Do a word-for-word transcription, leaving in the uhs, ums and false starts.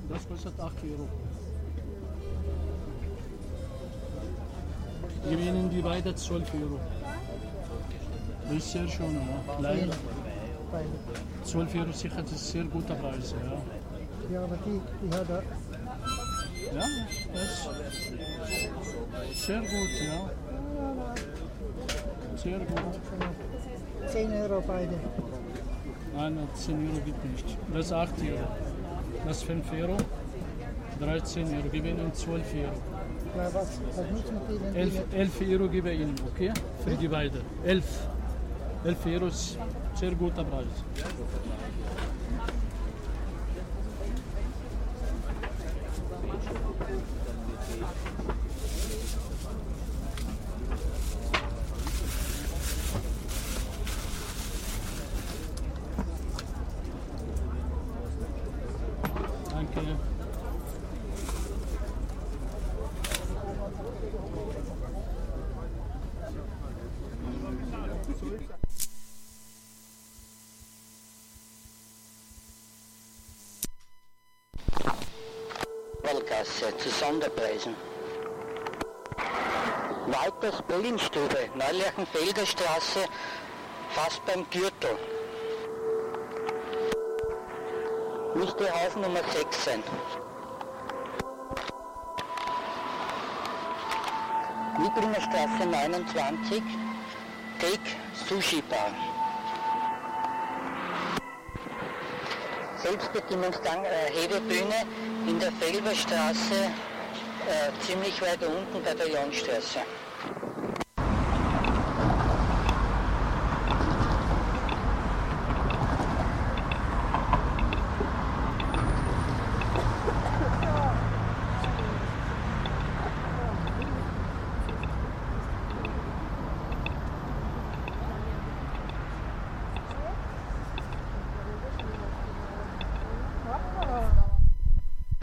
Das kostet acht Euro. Ich gebe Ihnen die beide zwölf Euro. Das ist sehr schön, ja. Leider. zwölf Euro sicher, das ist sehr guter Preis, ja. Ja, aber die, die hat er. Ja, das ist sehr gut, ja. Sehr gut. zehn Euro beide. Nein, zehn Euro gibt nicht. Das ist acht Euro. Das ist fünf Euro. dreizehn Euro. Ich gebe Ihnen zwölf Euro. Ja, was, was muss mit Ihnen? elf, elf Euro gebe ich Ihnen, okay? Für die beiden. elf. elf Euro ist sehr guter Preis. Danke. Gasse zu Sonderpreisen. Walters Bellinstube, Neulerchenfelder Straße, fast beim Gürtel. Müsste Haus Nummer sechs sein. Niblinger Straße neunundzwanzig, Take Sushi Bar. Selbstbedienungsgang äh, Hebebühne in der Felberstraße, äh, ziemlich weit unten bei der Jonstraße.